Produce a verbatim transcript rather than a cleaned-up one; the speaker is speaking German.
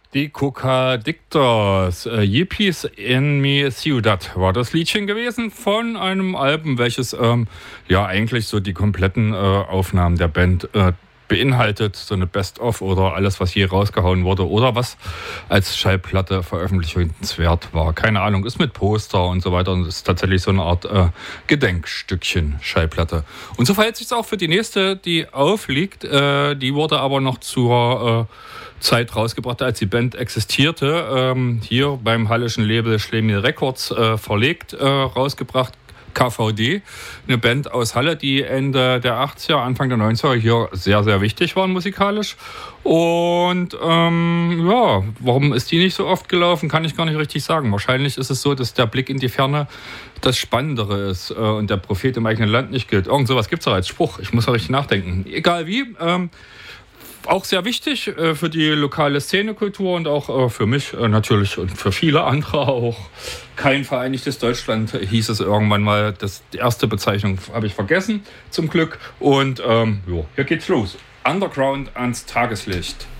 Die Cocadictors, äh, Yippies en mi ciudad war das Liedchen gewesen von einem Album, welches ähm, ja eigentlich so die kompletten äh, Aufnahmen der Band äh, beinhaltet, so eine Best-of oder alles, was je rausgehauen wurde oder was als Schallplatte veröffentlichungswert war. Keine Ahnung, ist mit Poster und so weiter und ist tatsächlich so eine Art äh, Gedenkstückchen Schallplatte. Und so verhält sich es auch für die nächste, die aufliegt. Äh, die wurde aber noch zur äh, Zeit rausgebracht, als die Band existierte. Ähm, hier beim hallischen Label Schlemiel Records äh, verlegt, äh, rausgebracht. K V D, eine Band aus Halle, die Ende der achtziger, Anfang der neunziger hier sehr, sehr wichtig waren musikalisch. Und ähm, ja, warum ist die nicht so oft gelaufen, kann ich gar nicht richtig sagen. Wahrscheinlich ist es so, dass der Blick in die Ferne das Spannendere ist äh, und der Prophet im eigenen Land nicht gilt. Irgend sowas gibt es ja als Spruch. Ich muss ja richtig nachdenken. Egal wie, ähm, auch sehr wichtig äh, für die lokale Szenekultur und auch äh, für mich äh, natürlich und für viele andere auch. Kein vereinigtes Deutschland hieß es irgendwann mal. Das, die erste Bezeichnung habe ich vergessen, zum Glück. Und ähm, jo, hier geht's los. Underground ans Tageslicht.